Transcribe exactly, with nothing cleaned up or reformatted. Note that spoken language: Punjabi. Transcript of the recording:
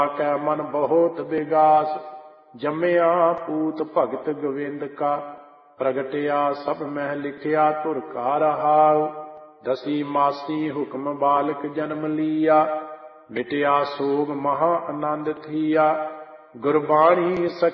ਕੈ ਮਨ ਬਹੁਤ ਬਿਗਾਸ, ਜੰਮਿਆ ਪੂਤ ਭਗਤ ਗੋਵਿੰਦ ਕਾ। ਪ੍ਰਗਟਿਆ ਸਭ ਮਹਿ ਲਿਖਿਆ ਧੁਰ ਕਾ ਰਹਾਉ, ਦਸੀ ਮਾਸੀ ਹੁਕਮ ਬਾਲਕ ਜਨਮ ਲੀਆ। ਮਿਟਿਆ ਸੋਗ ਮਹਾ ਆਨੰਦ ਥੀਆ, ਗੁਰਬਾਣੀ